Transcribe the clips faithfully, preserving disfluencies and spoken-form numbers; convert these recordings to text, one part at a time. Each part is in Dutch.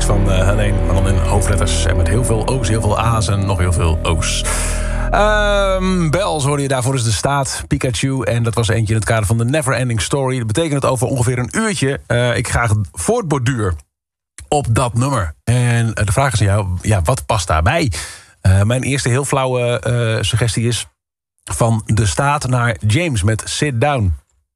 remix van uh, Helene, maar dan in hoofdletters. En met heel veel O's, heel veel A's en nog heel veel O's. Um, Bells hoorde je daarvoor is de staat, Pikachu. En dat was eentje in het kader van de Never Ending Story. Dat betekent dat over ongeveer een uurtje uh, ik graag voortborduur op dat nummer. En uh, de vraag is aan jou, ja, wat past daarbij? Uh, mijn eerste heel flauwe uh, suggestie is van de staat naar James met Sit Down.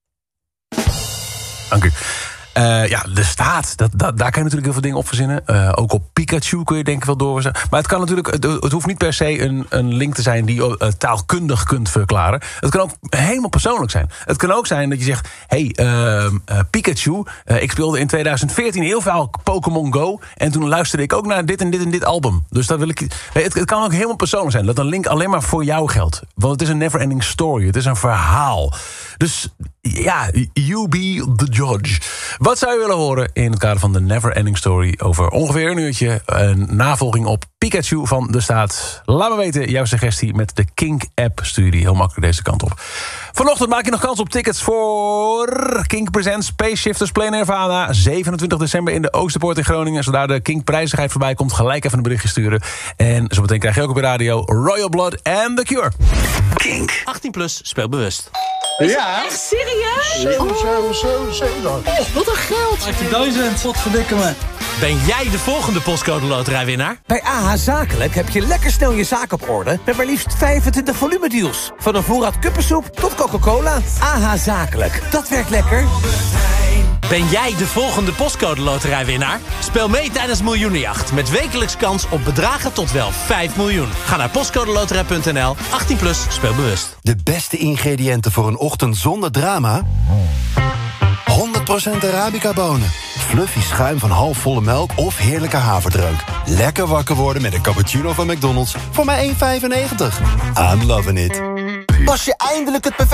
Dank u. Uh, ja, de staat, dat, dat, daar kan je natuurlijk heel veel dingen op verzinnen. Uh, ook op Pikachu kun je denk ik wel doorzetten. Maar het kan natuurlijk, het, het hoeft niet per se een, een link te zijn die je uh, taalkundig kunt verklaren. Het kan ook helemaal persoonlijk zijn. Het kan ook zijn dat je zegt, hé, hey, uh, uh, Pikachu, uh, ik speelde in twintig veertien heel veel Pokémon Go. En toen luisterde ik ook naar dit en dit en dit album. Dus dat wil ik. Het, het kan ook helemaal persoonlijk zijn. Dat een link alleen maar voor jou geldt. Want het is een never ending story. Het is een verhaal. Dus ja, you be the judge. Wat zou je willen horen in het kader van de Never Ending Story? Over ongeveer een uurtje een navolging op Pikachu van de staat. Laat me weten jouw suggestie met de Kink-app. Stuur die heel makkelijk deze kant op. Vanochtend maak je nog kans op tickets voor Kink Presents Space Shifters Play Nirvana. zevenentwintig december in de Oosterpoort in Groningen. Zodra de Kink prijzigheid voorbij komt, gelijk even een berichtje sturen. En zometeen krijg je ook op de radio Royal Blood en The Cure. Kink. achttien plus, speel bewust. Ja. Echt serieus? Zo, zo, zo, zo dan. Oh, wat een geld. vijftigduizend, wat verdikke me. Ben jij de volgende postcode loterijwinnaar? Bij A H Zakelijk heb je lekker snel je zaak op orde met maar liefst vijfentwintig volumedeals. Van een voorraad kuppensoep tot Coca-Cola. A H Zakelijk, dat werkt lekker. Ben jij de volgende postcode loterijwinnaar? Speel mee tijdens Miljoenenjacht met wekelijks kans op bedragen tot wel vijf miljoen. Ga naar postcodeloterij punt n l. achttien plus, speel bewust. De beste ingrediënten voor een ochtend zonder drama? honderd procent Arabica bonen. Fluffy schuim van halfvolle melk of heerlijke haverdrank. Lekker wakker worden met een cappuccino van McDonald's voor maar één vijfennegentig. I'm loving it. Pas je eindelijk het perfecte